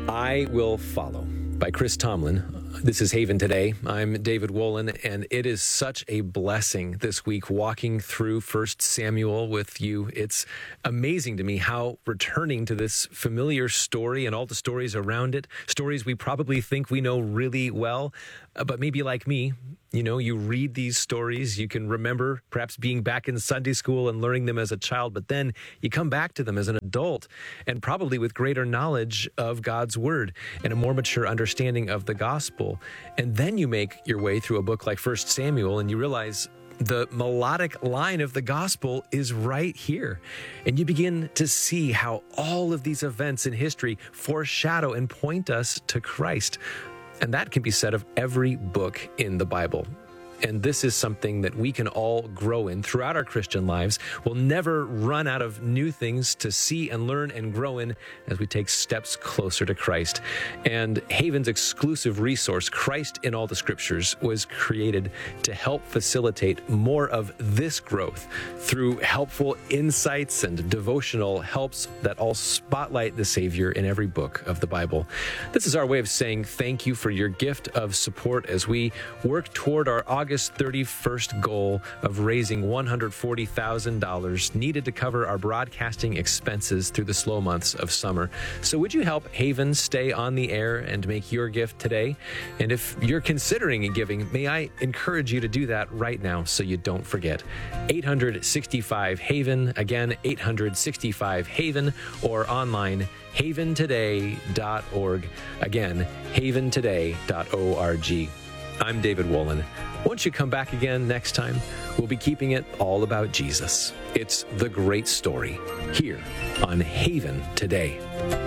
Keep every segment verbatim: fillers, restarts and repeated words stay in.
I Will Follow by Chris Tomlin. This is Haven Today. I'm David Wolin, and it is such a blessing this week walking through First Samuel with you. It's amazing to me how returning to this familiar story and all the stories around it, stories we probably think we know really well, uh, but maybe like me, you know, you read these stories, you can remember perhaps being back in Sunday school and learning them as a child, but then you come back to them as an adult and probably with greater knowledge of God's word and a more mature understanding of the gospel. And then you make your way through a book like First Samuel and you realize the melodic line of the gospel is right here. And you begin to see how all of these events in history foreshadow and point us to Christ. And that can be said of every book in the Bible. And this is something that we can all grow in throughout our Christian lives. We'll never run out of new things to see and learn and grow in as we take steps closer to Christ. And Haven's exclusive resource, Christ in All the Scriptures, was created to help facilitate more of this growth through helpful insights and devotional helps that all spotlight the Savior in every book of the Bible. This is our way of saying thank you for your gift of support as we work toward our August thirty-first goal of raising one hundred forty thousand dollars needed to cover our broadcasting expenses through the slow months of summer. So would you help Haven stay on the air and make your gift today? And if you're considering a giving, may I encourage you to do that right now so you don't forget. eight hundred sixty-five Haven, again, eight hundred sixty-five Haven, or online, haven today dot org. Again, haven today dot org. I'm David Wolin. Won't you come back again next time? We'll be keeping it all about Jesus. It's the great story here on Haven Today.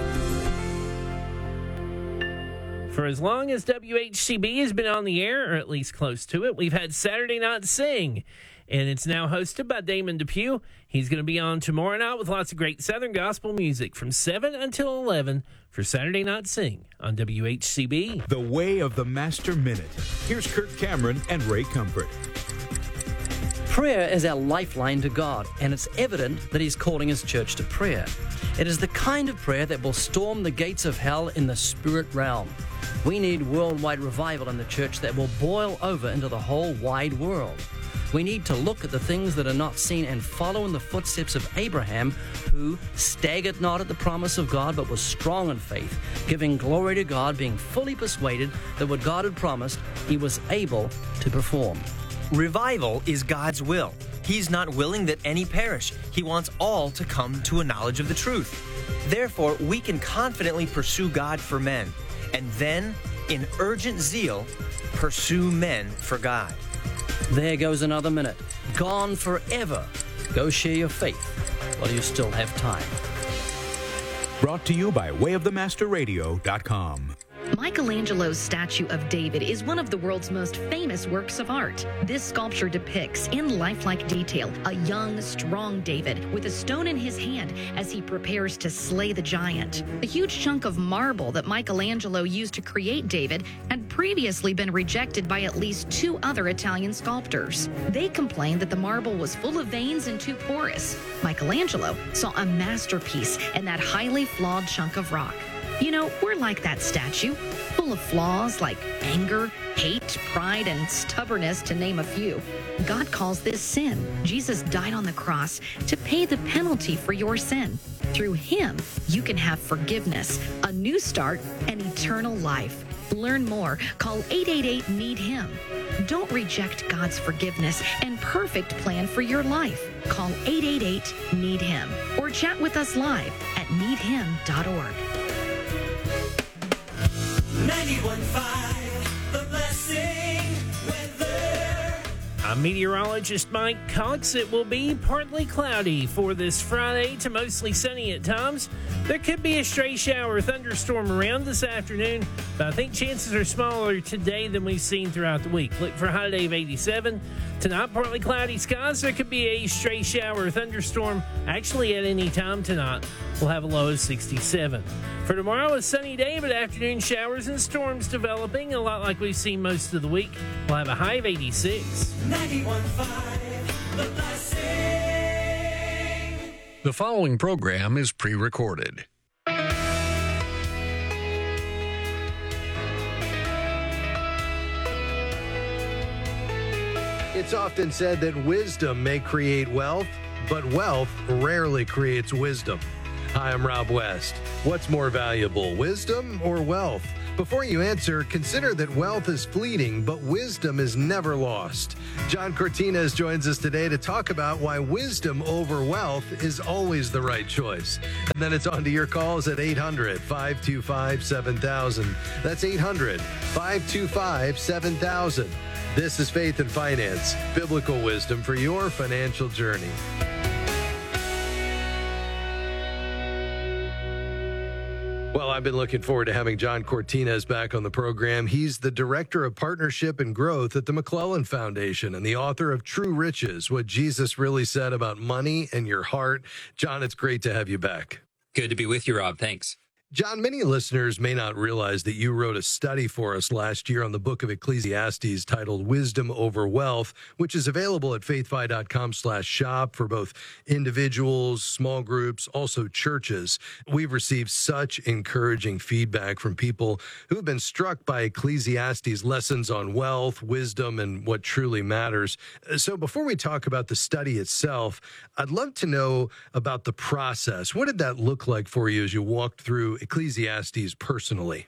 For as long as W H C B has been on the air, or at least close to it, we've had Saturday Night Sing. And it's now hosted by Damon Depew. He's going to be on tomorrow night with lots of great Southern gospel music from seven until eleven for Saturday Night Sing on W H C B. The Way of the Master Minute. Here's Kirk Cameron and Ray Comfort. Prayer is our lifeline to God, and it's evident that He's calling His church to prayer. It is the kind of prayer that will storm the gates of hell in the spirit realm. We need worldwide revival in the church that will boil over into the whole wide world. We need to look at the things that are not seen and follow in the footsteps of Abraham, who staggered not at the promise of God, but was strong in faith, giving glory to God, being fully persuaded that what God had promised, He was able to perform. Revival is God's will. He's not willing that any perish. He wants all to come to a knowledge of the truth. Therefore, we can confidently pursue God for men, and then, in urgent zeal, pursue men for God. There goes another minute. Gone forever. Go share your faith while you still have time. Brought to you by way of the master radio dot com. Michelangelo's statue of David is one of the world's most famous works of art. This sculpture depicts, in lifelike detail, a young, strong David with a stone in his hand as he prepares to slay the giant. The huge chunk of marble that Michelangelo used to create David had previously been rejected by at least two other Italian sculptors. They complained that the marble was full of veins and too porous. Michelangelo saw a masterpiece in that highly flawed chunk of rock. You know, we're like that statue, full of flaws like anger, hate, pride, and stubbornness, to name a few. God calls this sin. Jesus died on the cross to pay the penalty for your sin. Through Him, you can have forgiveness, a new start, and eternal life. Learn more. Call eight eight eight, need him. Don't reject God's forgiveness and perfect plan for your life. Call eight eight eight, need him. Or chat with us live at need him dot org. ninety-one point five, The Blessing Weather. I'm meteorologist Mike Cox. It will be partly cloudy for this Friday to mostly sunny at times. There could be a stray shower or thunderstorm around this afternoon, but I think chances are smaller today than we've seen throughout the week. Look for a high day of eighty-seven. Tonight, partly cloudy skies. There could be a stray shower or thunderstorm actually at any time tonight. We'll have a low of sixty-seven. For tomorrow, a sunny day, but afternoon showers and storms developing, a lot like we've seen most of the week. We'll have a high of eighty-six. ninety-one point five, The Blessing. The following program is pre-recorded. It's often said that wisdom may create wealth, but wealth rarely creates wisdom. Hi, I'm Rob West. What's more valuable, wisdom or wealth? Before you answer, consider that wealth is fleeting, but wisdom is never lost. John Cortines joins us today to talk about why wisdom over wealth is always the right choice. And then it's on to your calls at eight hundred, five two five, seven thousand. That's eight hundred, five two five, seven thousand. This is Faith and Finance, biblical wisdom for your financial journey. Well, I've been looking forward to having John Cortines back on the program. He's the Director of Partnership and Growth at the McClellan Foundation and the author of True Riches, What Jesus Really Said About Money and Your Heart. John, it's great to have you back. Good to be with you, Rob. Thanks. John, many listeners may not realize that you wrote a study for us last year on the book of Ecclesiastes titled Wisdom Over Wealth, which is available at faithfi.com slash shop for both individuals, small groups, also churches. We've received such encouraging feedback from people who have been struck by Ecclesiastes' lessons on wealth, wisdom, and what truly matters. So before we talk about the study itself, I'd love to know about the process. What did that look like for you as you walked through Ecclesiastes personally?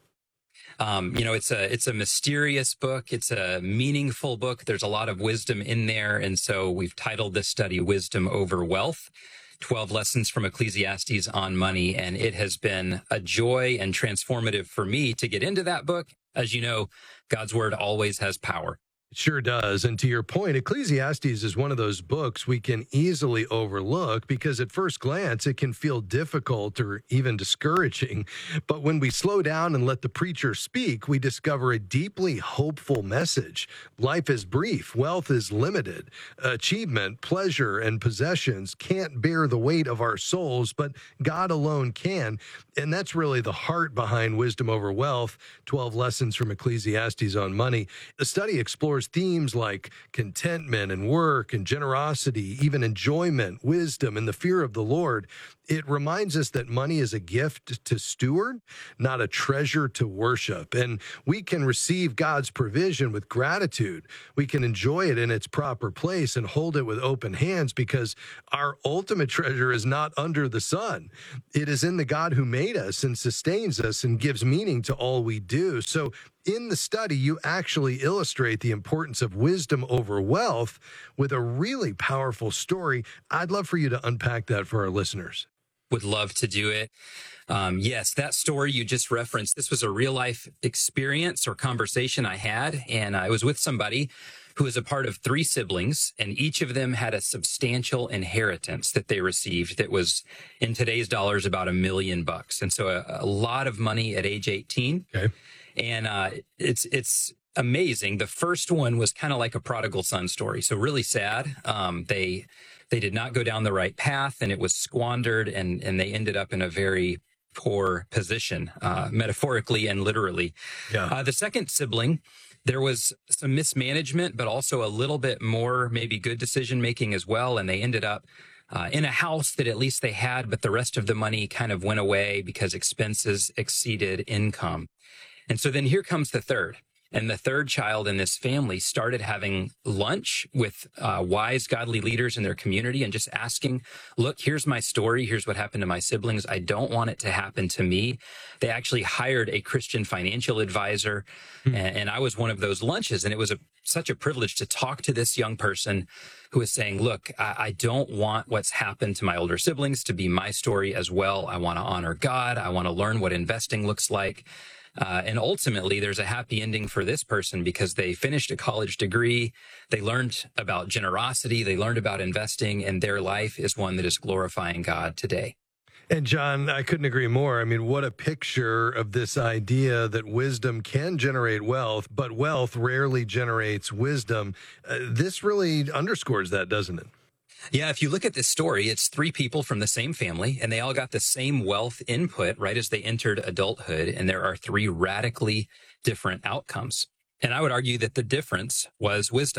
Um, you know, it's a it's a mysterious book. It's a meaningful book. There's a lot of wisdom in there. And so we've titled this study Wisdom Over Wealth, twelve Lessons from Ecclesiastes on Money. And it has been a joy and transformative for me to get into that book. As you know, God's word always has power. It sure does. And to your point, Ecclesiastes is one of those books we can easily overlook because at first glance, it can feel difficult or even discouraging. But when we slow down and let the preacher speak, we discover a deeply hopeful message. Life is brief. Wealth is limited. Achievement, pleasure, and possessions can't bear the weight of our souls, but God alone can. And that's really the heart behind Wisdom Over Wealth, twelve Lessons from Ecclesiastes on Money. The study explores themes like contentment and work and generosity, even enjoyment, wisdom, and the fear of the Lord. It reminds us that money is a gift to steward, not a treasure to worship. And we can receive God's provision with gratitude. We can enjoy it in its proper place and hold it with open hands because our ultimate treasure is not under the sun. It is in the God who made us and sustains us and gives meaning to all we do. So in the study, you actually illustrate the importance of wisdom over wealth with a really powerful story. I'd love for you to unpack that for our listeners. Would love to do it. Um, yes, that story you just referenced, this was a real life experience or conversation I had. And I was with somebody who was a part of three siblings, and each of them had a substantial inheritance that they received that was in today's dollars about a million bucks. And so a, a lot of money at age eighteen. Okay. And uh, it's it's amazing. The first one was kind of like a prodigal son story. So really sad. Um, they they did not go down the right path, and it was squandered, and and they ended up in a very poor position, uh, metaphorically and literally. Yeah. Uh, the second sibling, there was some mismanagement, but also a little bit more maybe good decision making as well, and they ended up Uh, in a house that at least they had, but the rest of the money kind of went away because expenses exceeded income. And so then here comes the third. And the third child in this family started having lunch with uh, wise, godly leaders in their community and just asking, look, here's my story. Here's what happened to my siblings. I don't want it to happen to me. They actually hired a Christian financial advisor. Hmm. And, and I was one of those lunches. And it was a, such a privilege to talk to this young person who was saying, look, I, I don't want what's happened to my older siblings to be my story as well. I want to honor God. I want to learn what investing looks like. Uh, and ultimately, there's a happy ending for this person because they finished a college degree. They learned about generosity. They learned about investing, and their life is one that is glorifying God today. And John, I couldn't agree more. I mean, what a picture of this idea that wisdom can generate wealth, but wealth rarely generates wisdom. Uh, this really underscores that, doesn't it? Yeah, if you look at this story, it's three people from the same family, and they all got the same wealth input right as they entered adulthood, and there are three radically different outcomes. And I would argue that the difference was wisdom.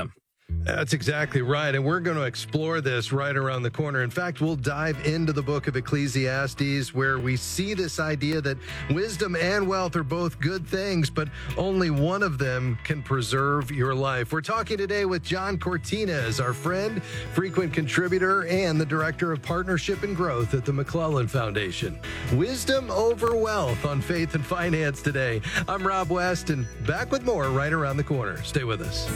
That's exactly right. And we're going to explore this right around the corner. In fact, we'll dive into the book of Ecclesiastes, where we see this idea that wisdom and wealth are both good things, but only one of them can preserve your life. We're talking today with John Cortines, our friend, frequent contributor, and the director of partnership and growth at the McClellan Foundation. Wisdom over wealth on Faith and Finance today. I'm Rob West, and back with more right around the corner. Stay with us.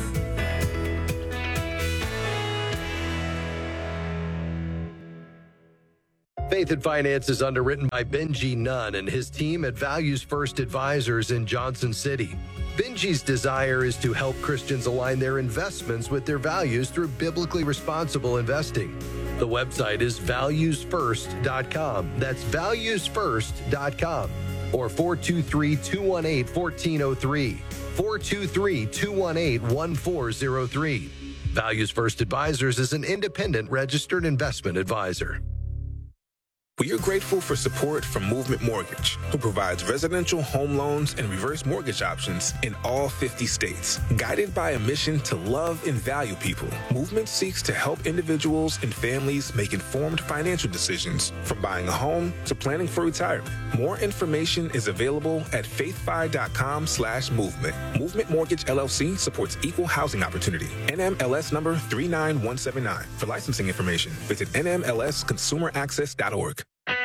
Faith and Finance is underwritten by Benji Nunn and his team at Values First Advisors in Johnson City. Benji's desire is to help Christians align their investments with their values through biblically responsible investing. The website is values first dot com. That's values first dot com. Or four two three, two one eight, one four zero three. four two three, two one eight, one four zero three. Values First Advisors is an independent registered investment advisor. We are grateful for support from Movement Mortgage, who provides residential home loans and reverse mortgage options in all fifty states. Guided by a mission to love and value people, Movement seeks to help individuals and families make informed financial decisions, from buying a home to planning for retirement. More information is available at faithfi.com slash movement. Movement Mortgage L L C supports equal housing opportunity. N M L S number three nine one seven nine. For licensing information, visit N M L S consumer access dot org.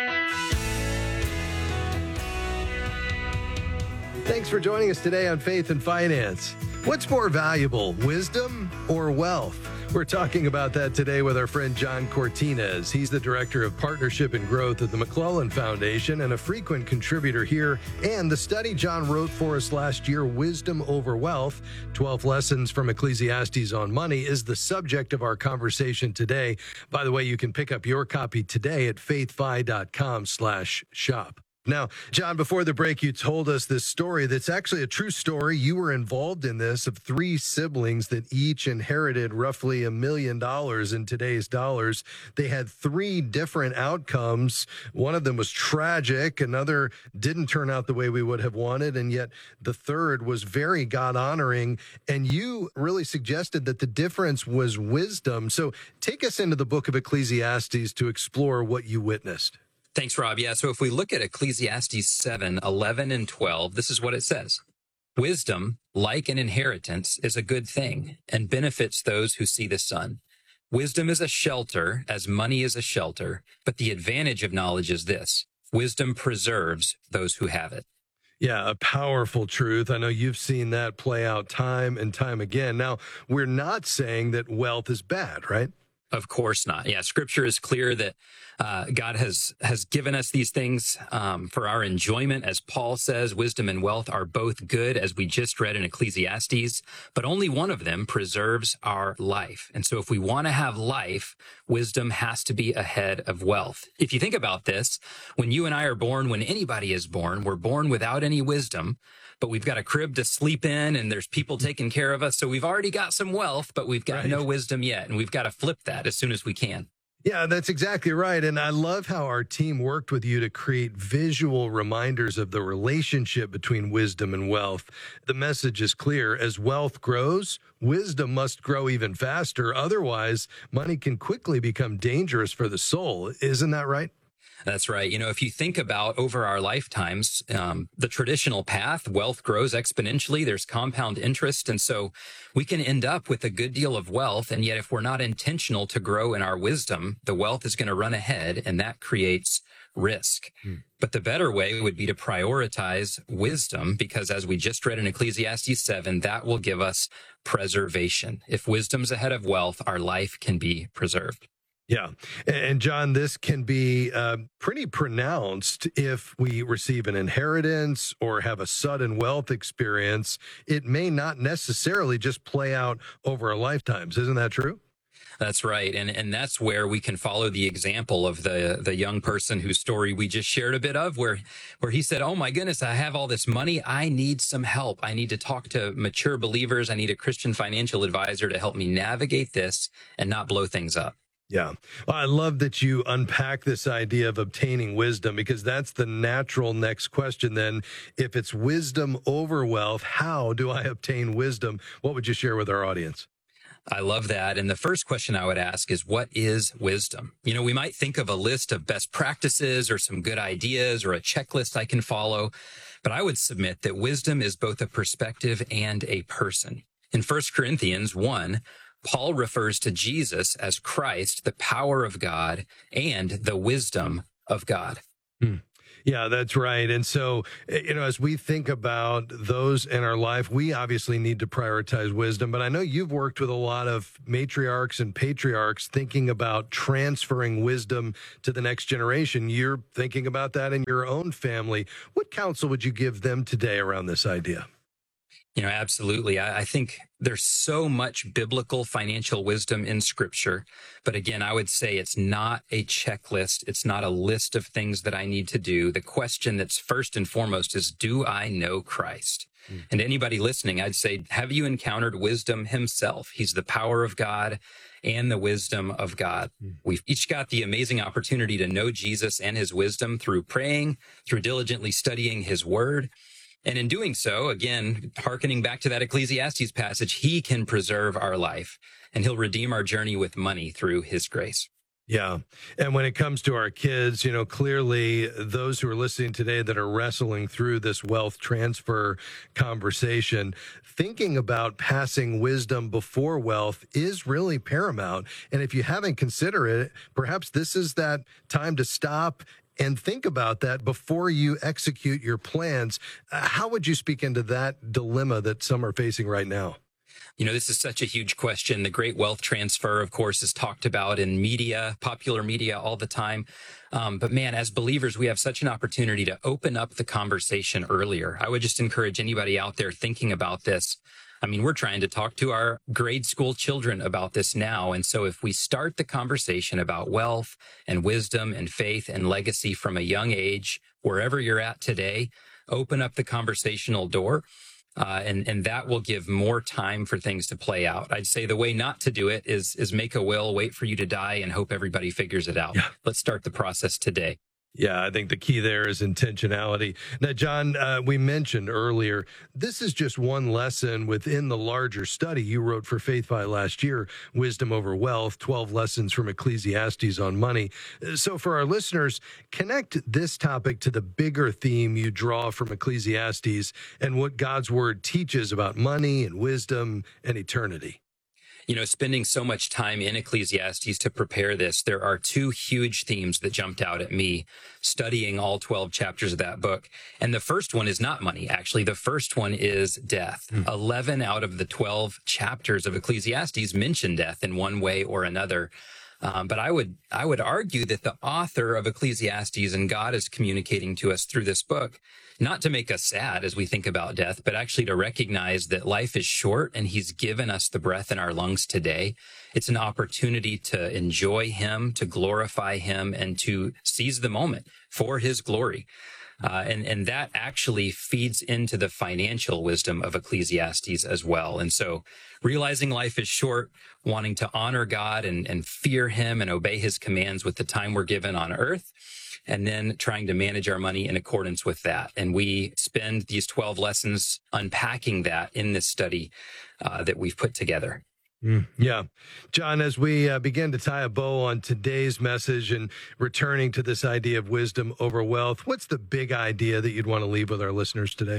Thanks for joining us today on Faith and Finance. What's more valuable, wisdom or wealth? We're talking about that today with our friend John Cortines. He's the Director of Partnership and Growth at the McClellan Foundation and a frequent contributor here. And the study John wrote for us last year, Wisdom Over Wealth, twelve Lessons from Ecclesiastes on Money, is the subject of our conversation today. By the way, you can pick up your copy today at faithfi.com slash shop. Now, John, before the break, you told us this story that's actually a true story. You were involved in this, of three siblings that each inherited roughly a million dollars in today's dollars. They had three different outcomes. One of them was tragic. Another didn't turn out the way we would have wanted. And yet the third was very God-honoring. And you really suggested that the difference was wisdom. So take us into the book of Ecclesiastes to explore what you witnessed. Thanks, Rob. Yeah, so if we look at Ecclesiastes seven, eleven, and twelve, this is what it says. Wisdom, like an inheritance, is a good thing and benefits those who see the sun. Wisdom is a shelter, as money is a shelter, but the advantage of knowledge is this: wisdom preserves those who have it. Yeah, a powerful truth. I know you've seen that play out time and time again. Now, we're not saying that wealth is bad, right? Of course not. Yeah, Scripture is clear that uh, God has has given us these things um, for our enjoyment. As Paul says, wisdom and wealth are both good, as we just read in Ecclesiastes, but only one of them preserves our life. And so if we want to have life, wisdom has to be ahead of wealth. If you think about this, when you and I are born, when anybody is born, we're born without any wisdom, but we've got a crib to sleep in and there's people taking care of us. So we've already got some wealth, but we've got right. no wisdom yet. And we've got to flip that as soon as we can. Yeah, that's exactly right. And I love how our team worked with you to create visual reminders of the relationship between wisdom and wealth. The message is clear. As wealth grows, wisdom must grow even faster. Otherwise, money can quickly become dangerous for the soul. Isn't that right? That's right. You know, if you think about over our lifetimes, um, the traditional path, wealth grows exponentially. There's compound interest. And so we can end up with a good deal of wealth. And yet, if we're not intentional to grow in our wisdom, the wealth is going to run ahead, and that creates risk. Hmm. But the better way would be to prioritize wisdom, because as we just read in Ecclesiastes seven, that will give us preservation. If wisdom's ahead of wealth, our life can be preserved. Yeah. And John, this can be uh, pretty pronounced if we receive an inheritance or have a sudden wealth experience. It may not necessarily just play out over our lifetimes. Isn't that true? That's right. And and that's where we can follow the example of the the young person whose story we just shared a bit of, where where he said, oh, my goodness, I have all this money. I need some help. I need to talk to mature believers. I need a Christian financial advisor to help me navigate this and not blow things up. Yeah. Well, I love that you unpack this idea of obtaining wisdom, because that's the natural next question then. If it's wisdom over wealth, how do I obtain wisdom? What would you share with our audience? I love that. And the first question I would ask is, what is wisdom? You know, we might think of a list of best practices or some good ideas or a checklist I can follow, but I would submit that wisdom is both a perspective and a person. In First Corinthians one, Paul refers to Jesus as Christ, the power of God, and the wisdom of God. Hmm. Yeah, that's right. And so, you know, as we think about those in our life, we obviously need to prioritize wisdom. But I know you've worked with a lot of matriarchs and patriarchs thinking about transferring wisdom to the next generation. You're thinking about that in your own family. What counsel would you give them today around this idea? You know, absolutely. I, I think there's so much biblical financial wisdom in Scripture. But again, I would say it's not a checklist. It's not a list of things that I need to do. The question that's first and foremost is, do I know Christ? Mm. And anybody listening, I'd say, have you encountered wisdom himself? He's the power of God and the wisdom of God. Mm. We've each got the amazing opportunity to know Jesus and his wisdom through praying, through diligently studying his word. And in doing so, again, hearkening back to that Ecclesiastes passage, he can preserve our life and he'll redeem our journey with money through his grace. Yeah. And when it comes to our kids, you know, clearly those who are listening today that are wrestling through this wealth transfer conversation, thinking about passing wisdom before wealth is really paramount. And if you haven't considered it, perhaps this is that time to stop and think about that before you execute your plans. Uh, how would you speak into that dilemma that some are facing right now? You know, this is such a huge question. The great wealth transfer, of course, is talked about in media, popular media all the time. Um, but man, as believers, we have such an opportunity to open up the conversation earlier. I would just encourage anybody out there thinking about this. I mean, we're trying to talk to our grade school children about this now. And so if we start the conversation about wealth and wisdom and faith and legacy from a young age, wherever you're at today, open up the conversational door. Uh, and, and that will give more time for things to play out. I'd say the way not to do it is, is make a will, wait for you to die, and hope everybody figures it out. Yeah. Let's start the process today. Yeah, I think the key there is intentionality. Now, John, uh, we mentioned earlier, this is just one lesson within the larger study you wrote for FaithFi last year, Wisdom Over Wealth, twelve Lessons from Ecclesiastes on Money. So for our listeners, connect this topic to the bigger theme you draw from Ecclesiastes and what God's Word teaches about money and wisdom and eternity. You know, spending so much time in Ecclesiastes to prepare this, there are two huge themes that jumped out at me studying all twelve chapters of that book. And the first one is not money. Actually, the first one is death. Mm. eleven out of the twelve chapters of Ecclesiastes mention death in one way or another. Um, but I would I would argue that the author of Ecclesiastes and God is communicating to us through this book, not to make us sad as we think about death, but actually to recognize that life is short and he's given us the breath in our lungs today. It's an opportunity to enjoy him, to glorify him, and to seize the moment for his glory. Uh, and, and that actually feeds into the financial wisdom of Ecclesiastes as well. And so realizing life is short, wanting to honor God and, and fear him and obey his commands with the time we're given on earth, and then trying to manage our money in accordance with that. And we spend these twelve lessons unpacking that in this study uh, that we've put together. Mm, yeah. John, as we uh, begin to tie a bow on today's message and returning to this idea of wisdom over wealth, what's the big idea that you'd want to leave with our listeners today?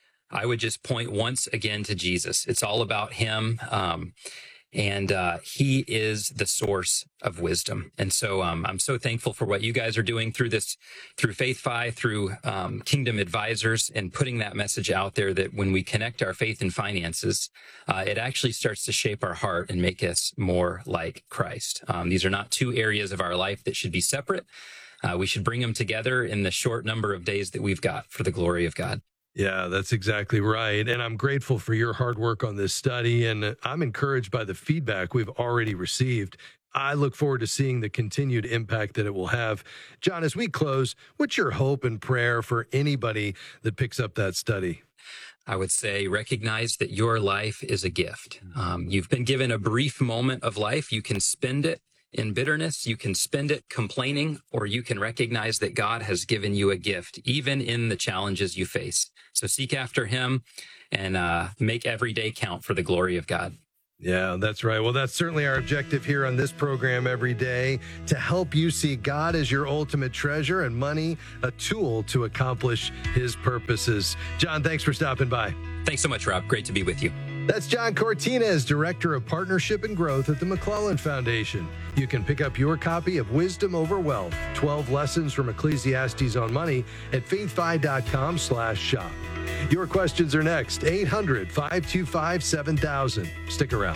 I would just point once again to Jesus. It's all about him. Um, and uh, he is the source of wisdom. And so um, I'm so thankful for what you guys are doing through this, through FaithFi, through um, Kingdom Advisors, and putting that message out there that when we connect our faith and finances, uh, it actually starts to shape our heart and make us more like Christ. Um, these are not two areas of our life that should be separate. Uh, we should bring them together in the short number of days that we've got for the glory of God. Yeah, that's exactly right. And I'm grateful for your hard work on this study, and I'm encouraged by the feedback we've already received. I look forward to seeing the continued impact that it will have. John, as we close, what's your hope and prayer for anybody that picks up that study? I would say recognize that your life is a gift. Um, you've been given a brief moment of life. You can spend it in bitterness, you can spend it complaining, or you can recognize that God has given you a gift, even in the challenges you face. So seek after him and uh, make every day count for the glory of God. Yeah, that's right. Well, that's certainly our objective here on this program every day, to help you see God as your ultimate treasure and money a tool to accomplish his purposes. John, thanks for stopping by. Thanks so much, Rob. Great to be with you. That's John Cortines, Director of Partnership and Growth at the McClellan Foundation. You can pick up your copy of Wisdom Over Wealth, twelve Lessons from Ecclesiastes on Money at faithfi.com slash shop. Your questions are next. eight hundred, five two five, seven thousand. Stick around.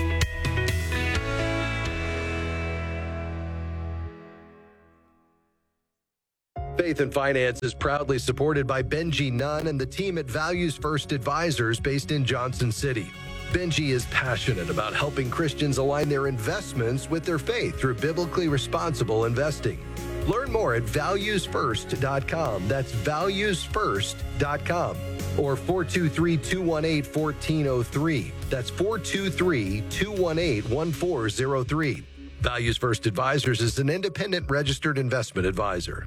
Faith and Finance is proudly supported by Benji Nunn and the team at Values First Advisors based in Johnson City. Benji is passionate about helping Christians align their investments with their faith through biblically responsible investing. Learn more at values first dot com. That's values first dot com. Or four two three, two one eight, one four zero three. That's four two three, two one eight, one four zero three. Values First Advisors is an independent registered investment advisor.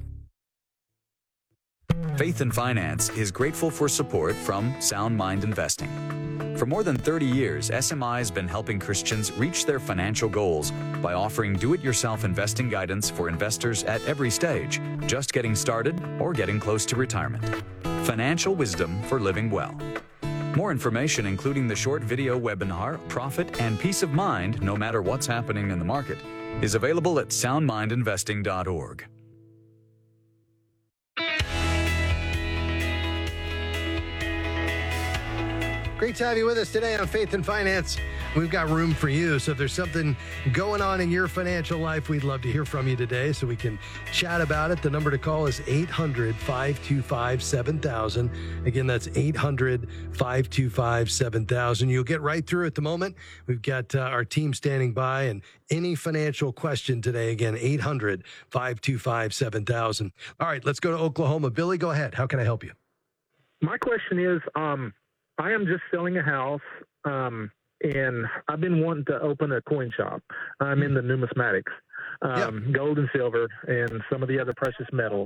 Faith and Finance is grateful for support from Sound Mind Investing. For more than thirty years, S M I has been helping Christians reach their financial goals by offering do-it-yourself investing guidance for investors at every stage, just getting started or getting close to retirement. Financial wisdom for living well. More information, including the short video webinar, Profit and Peace of Mind, no matter what's happening in the market, is available at sound mind investing dot org. Great to have you with us today on Faith and Finance. We've got room for you. So if there's something going on in your financial life, we'd love to hear from you today so we can chat about it. The number to call is eight hundred, five two five, seven thousand. Again, that's eight hundred, five two five, seven thousand. You'll get right through at the moment. We've got uh, our team standing by, and any financial question today, again, eight hundred, five two five, seven thousand. All right, let's go to Oklahoma. Billy, go ahead. How can I help you? My question is, um, I am just selling a house, um, and I've been wanting to open a coin shop. I'm in the numismatics, um, yep. gold and silver, and some of the other precious metals.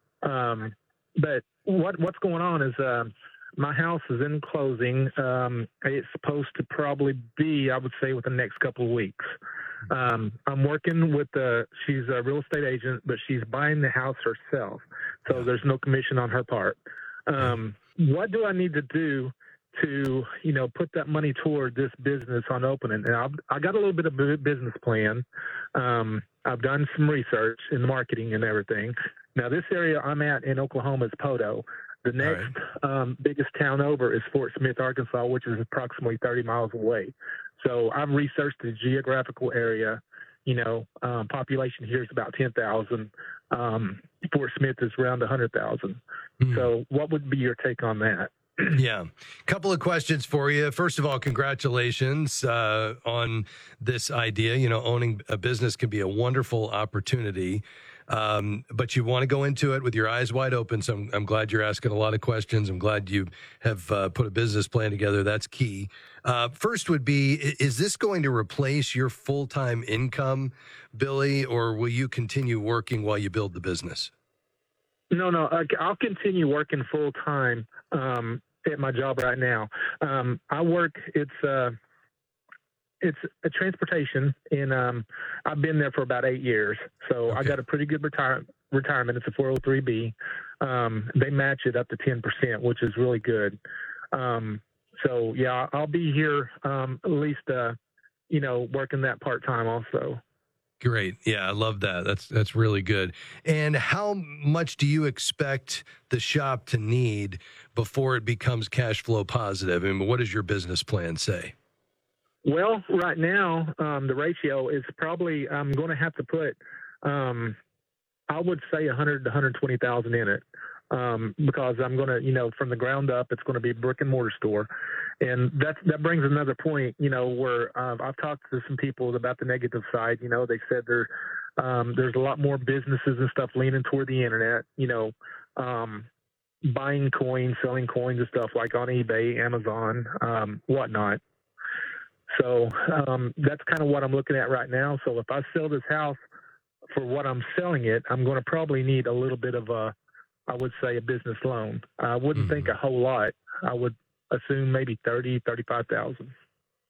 Um, but what what's going on is uh, my house is in closing. Um, it's supposed to probably be, I would say, within the next couple of weeks. Um, I'm working with the, she's a real estate agent, but she's buying the house herself, so there's no commission on her part. Um, what do I need to do to, you know, put that money toward this business on opening? And I've, I got a little bit of a business plan. Um, I've done some research in the marketing and everything. Now, this area I'm at in Oklahoma is Podo. The next right. um, biggest town over is Fort Smith, Arkansas, which is approximately thirty miles away. So I've researched the geographical area. You know, um, population here is about ten thousand. Um, Fort Smith is around one hundred thousand. Mm. So what would be your take on that? Yeah. Couple of questions for you. First of all, congratulations uh, on this idea. You know, owning a business can be a wonderful opportunity, um, but you want to go into it with your eyes wide open. So I'm, I'm glad you're asking a lot of questions. I'm glad you have uh, put a business plan together. That's key. Uh, first would be, is this going to replace your full-time income, Billy, or will you continue working while you build the business? No, no, I'll continue working full time um, at my job right now. Um, I work, it's uh, it's a transportation, and um, I've been there for about eight years. So okay. I got a pretty good retire- retirement. It's a four oh three B. Um, they match it up to ten percent, which is really good. Um, so, yeah, I'll be here um, at least, uh, you know, working that part time also. Great. Yeah, I love that. That's that's really good. And how much do you expect the shop to need before it becomes cash flow positive? I mean, what does your business plan say? Well, right now, um, the ratio is probably, I'm going to have to put, um, I would say one hundred to one hundred twenty thousand in it. Um, because I'm going to, you know, from the ground up, it's going to be a brick and mortar store. And that, that brings another point, you know, where uh, I've talked to some people about the negative side. You know, they said there, um, there's a lot more businesses and stuff leaning toward the internet, you know, um, buying coins, selling coins and stuff like on eBay, Amazon, um, whatnot. So um, that's kind of what I'm looking at right now. So if I sell this house for what I'm selling it, I'm going to probably need a little bit of a, I would say, a business loan. I wouldn't mm-hmm. think a whole lot. I would assume maybe thirty, thirty-five thousand. Yeah.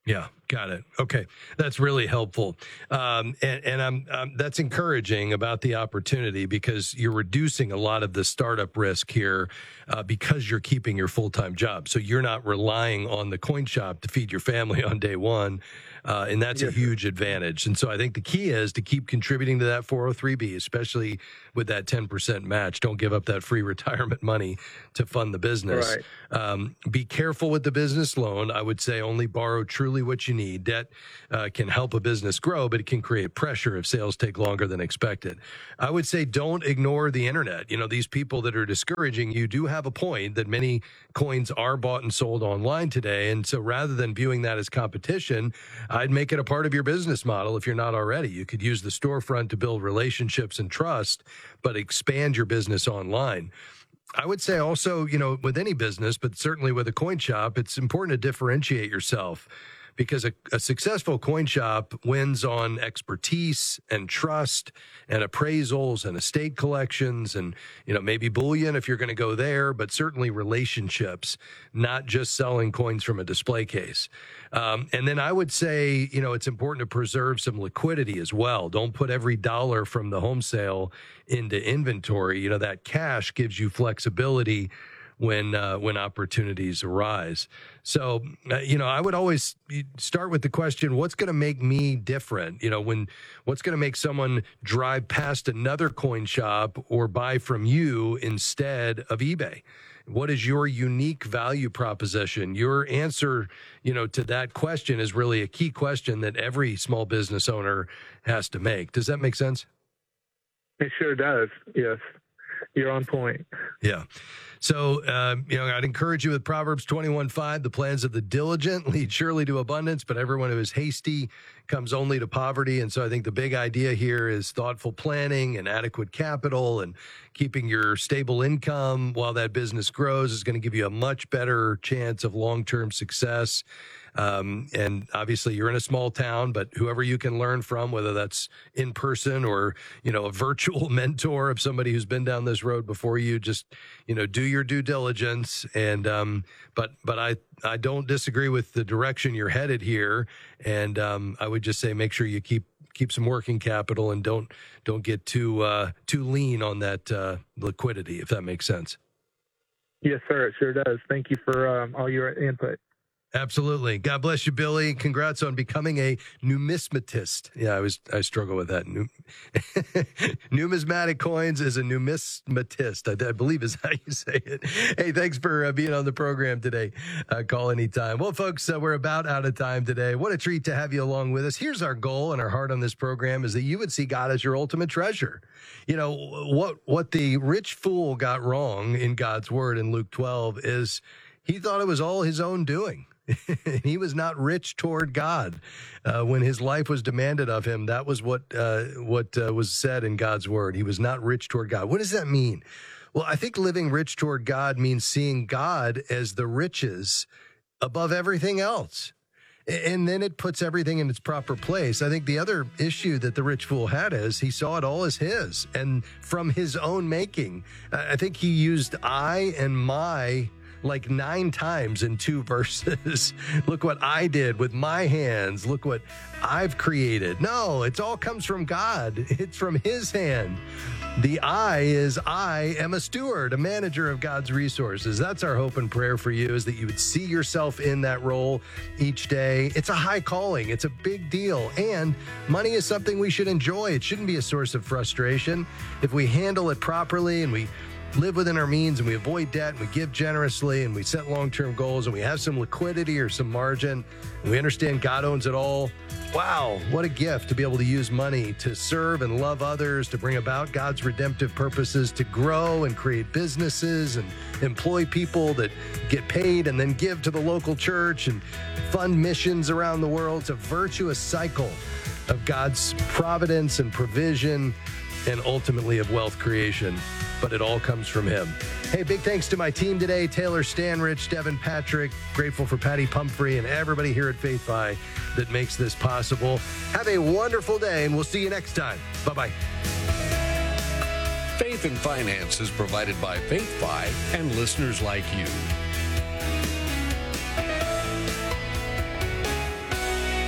Got it. Okay. That's really helpful. Um, and and I'm, um, that's encouraging about the opportunity because you're reducing a lot of the startup risk here uh, because you're keeping your full-time job. So you're not relying on the coin shop to feed your family on day one. Uh, and that's yes. a huge advantage. And so I think the key is to keep contributing to that four oh three B, especially with that ten percent match. Don't give up that free retirement money to fund the business. Right. Um, be careful with the business loan. I would say only borrow truly what you need. Debt uh, can help a business grow, but it can create pressure if sales take longer than expected. I would say don't ignore the internet. You know, these people that are discouraging you do have a point that many coins are bought and sold online today. And so rather than viewing that as competition, I'd make it a part of your business model if you're not already. You could use the storefront to build relationships and trust, but expand your business online. I would say also, you know, with any business, but certainly with a coin shop, it's important to differentiate yourself because a, a successful coin shop wins on expertise and trust and appraisals and estate collections and, you know, maybe bullion if you're going to go there, but certainly relationships, not just selling coins from a display case. Um, and then I would say, you know, it's important to preserve some liquidity as well. Don't put every dollar from the home sale into inventory. You know, that cash gives you flexibility when uh, when opportunities arise. So, uh, you know, I would always start with the question, what's going to make me different? You know, when what's going to make someone drive past another coin shop or buy from you instead of eBay? What is your unique value proposition? Your answer, you know, to that question is really a key question that every small business owner has to make. Does that make sense? It sure does. Yes. You're on point. Yeah. So, uh, you know, I'd encourage you with Proverbs twenty-one five, the plans of the diligent lead surely to abundance, but everyone who is hasty comes only to poverty. And so I think the big idea here is thoughtful planning and adequate capital and keeping your stable income while that business grows is going to give you a much better chance of long-term success. Um, and obviously you're in a small town, but whoever you can learn from, whether that's in person or, you know, a virtual mentor of somebody who's been down this road before you, just, you know, do your due diligence. And, um, but, but I, I don't disagree with the direction you're headed here. And, um, I would just say, make sure you keep, keep some working capital and don't, don't get too, uh, too lean on that, uh, liquidity, if that makes sense. Yes, sir. It sure does. Thank you for um, all your input. Absolutely. God bless you, Billy. Congrats on becoming a numismatist. Yeah, I was I struggle with that. Num- Numismatic coins is a numismatist, I, I believe is how you say it. Hey, thanks for uh, being on the program today. Uh, call anytime. Well, folks, uh, we're about out of time today. What a treat to have you along with us. Here's our goal and our heart on this program is that you would see God as your ultimate treasure. You know, what what the rich fool got wrong in God's word in Luke twelve is he thought it was all his own doing. He was not rich toward God uh, when his life was demanded of him. That was what uh, what uh, was said in God's word. He was not rich toward God. What does that mean? Well, I think living rich toward God means seeing God as the riches above everything else. And then it puts everything in its proper place. I think the other issue that the rich fool had is he saw it all as his and from his own making. I think he used I and my like nine times in two verses. Look what I did with my hands. Look what I've created. No, it all comes from God. It's from his hand. The I is I am a steward, a manager of God's resources. That's our hope and prayer for you, is that you would see yourself in that role each day. It's a high calling. It's a big deal. And money is something we should enjoy. It shouldn't be a source of frustration. If we handle it properly and we live within our means and we avoid debt and we give generously and we set long-term goals and we have some liquidity or some margin and we understand God owns it all. Wow, what a gift to be able to use money to serve and love others, to bring about God's redemptive purposes, to grow and create businesses and employ people that get paid and then give to the local church and fund missions around the world. It's a virtuous cycle of God's providence and provision and ultimately of wealth creation, but it all comes from him. Hey, big thanks to my team today, Taylor Stanrich, Devin Patrick, grateful for Patty Pumphrey and everybody here at FaithFi that makes this possible. Have a wonderful day, and we'll see you next time. Bye-bye. Faith and Finance is provided by FaithFi and listeners like you.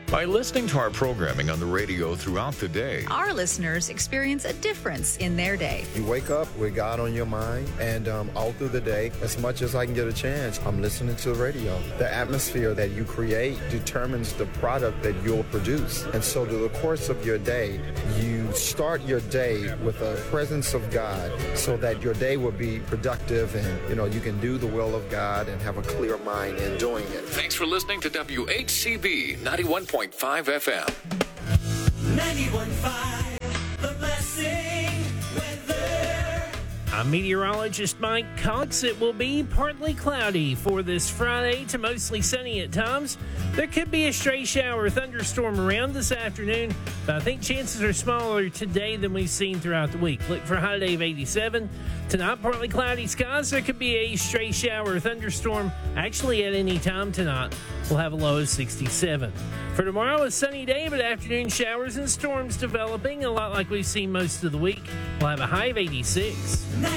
By listening to our programming on the radio throughout the day, our listeners experience a difference in their day. You wake up with God on your mind, and um, all through the day, as much as I can get a chance, I'm listening to the radio. The atmosphere that you create determines the product that you'll produce. And so through the course of your day, you start your day with a presence of God so that your day will be productive and, you know, you can do the will of God and have a clear mind in doing it. Thanks for listening to W H C B ninety-one point five F M. ninety-one point five, The Blessing Weather. I'm meteorologist Mike Cox. It will be partly cloudy for this Friday to mostly sunny at times. There could be a stray shower or thunderstorm around this afternoon, but I think chances are smaller today than we've seen throughout the week. Look for a high today of eighty-seven. Tonight, partly cloudy skies. There could be a stray shower or thunderstorm actually at any time tonight. We'll have a low of sixty-seven. For tomorrow, a sunny day, but afternoon showers and storms developing, a lot like we've seen most of the week. We'll have a high of eighty-six.